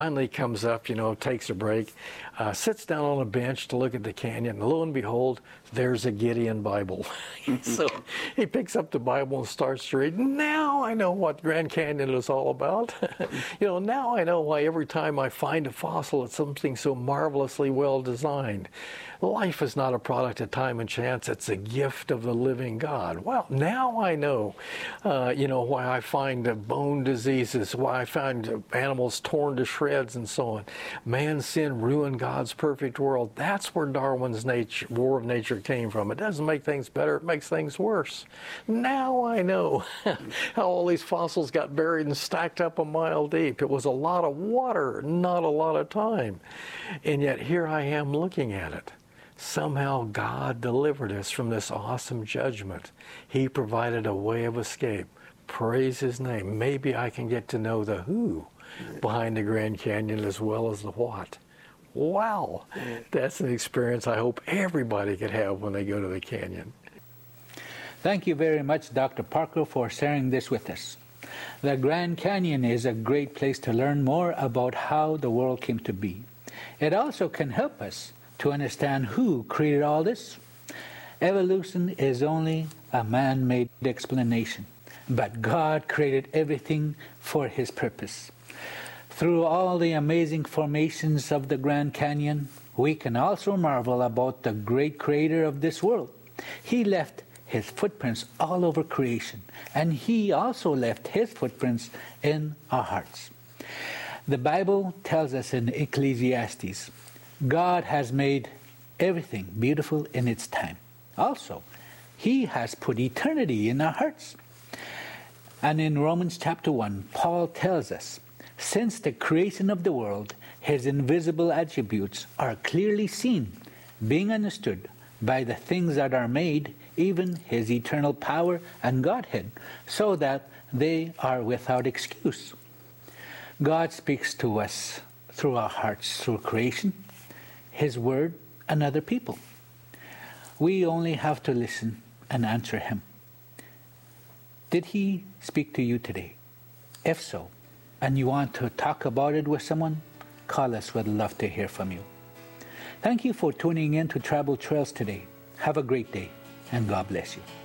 Finally comes up, takes a break, sits down on a bench to look at the canyon. And lo and behold, there's a Gideon Bible. So he picks up the Bible and starts to read. Now I know what Grand Canyon is all about. Now I know why every time I find a fossil, it's something so marvelously well designed. Life is not a product of time and chance. It's a gift of the living God. Well, now I know, why I find bone diseases, why I find animals torn to shreds and so on. Man's sin ruined God's perfect world. That's where Darwin's War of Nature came from. It doesn't make things better, it makes things worse. Now I know how all these fossils got buried and stacked up a mile deep. It was a lot of water, not a lot of time. And yet here I am looking at it. Somehow God delivered us from this awesome judgment. He provided a way of escape. Praise His name. Maybe I can get to know the who behind the Grand Canyon as well as the what. Wow, that's an experience I hope everybody could have when they go to the canyon. Thank you very much, Dr. Parker, for sharing this with us. The Grand Canyon is a great place to learn more about how the world came to be. It also can help us to understand who created all this. Evolution is only a man-made explanation, but God created everything for His purpose. Through all the amazing formations of the Grand Canyon, we can also marvel about the great creator of this world. He left His footprints all over creation, and He also left His footprints in our hearts. The Bible tells us in Ecclesiastes, God has made everything beautiful in its time. Also, He has put eternity in our hearts. And in Romans chapter 1, Paul tells us, since the creation of the world, His invisible attributes are clearly seen, being understood by the things that are made, even His eternal power and Godhead, so that they are without excuse. God speaks to us through our hearts, through creation, His Word, and other people. We only have to listen and answer Him. Did He speak to you today? If so, and you want to talk about it with someone, call us. We'd love to hear from you. Thank you for tuning in to Travel Trails today. Have a great day, and God bless you.